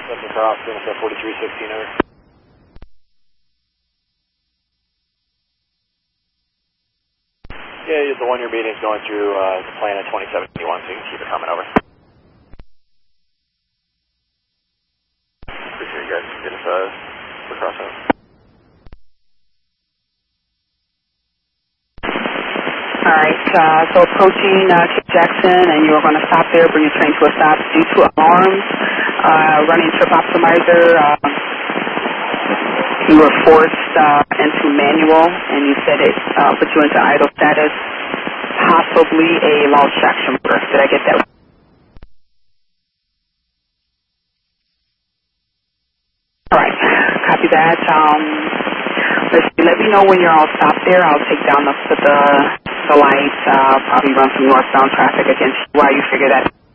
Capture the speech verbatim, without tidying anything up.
That's across, Minnesota forty-three sixteen, over. Yeah, the one you're meeting is going through uh, the plan at twenty-seven eighty-one, so you can keep it coming over. Appreciate you guys get us uh, across that. All right, uh, so approaching uh, Cape Jackson, and you are going to stop there, bring your train to a stop due to alarms, uh, running trip optimizer. Uh, you were forced uh, into manual, and you said it uh, put you into idle status, possibly a lost traction motor. Did I get that right? All right, copy that. Um, let's see, let me know when you're all stopped there. I'll take down the, the, the lights, uh, probably run some northbound traffic against you while you figure that out.